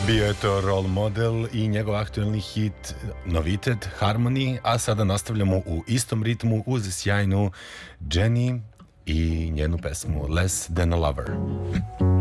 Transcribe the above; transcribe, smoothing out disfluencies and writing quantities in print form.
Bio je to Role Model i njegov aktuelni hit novitet Harmony, a sada nastavljamo u istom ritmu uz sjajnu Jenny i njenu pesmu Less Than a Lover.